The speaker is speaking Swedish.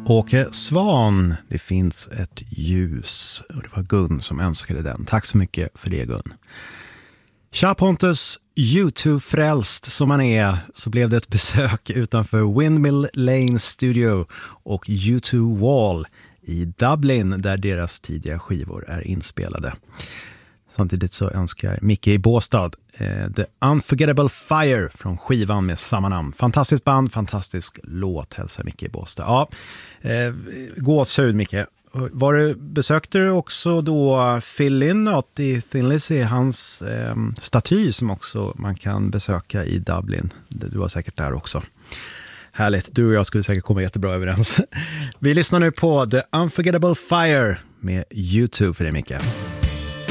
Åke Svan, det finns ett ljus. Och det var Gun som önskade den. Tack så mycket för det, Gun. Tja Pontus, YouTube-frälst som man är, så blev det ett besök utanför Windmill Lane Studio och U2 Wall i Dublin där deras tidiga skivor är inspelade. Samtidigt så önskar Micke i Båstad The Unforgettable Fire från skivan med samma namn. Fantastiskt band, fantastisk låt, hälsar Micke i Båstad. Ja, gåshud Micke. Besökte du också då Phil Lynott i Thin Lizzy, hans staty som också man kan besöka i Dublin. Du var säkert där också. Härligt, du och jag skulle säkert komma jättebra överens. Vi lyssnar nu på The Unforgettable Fire med U2 för dig Micke.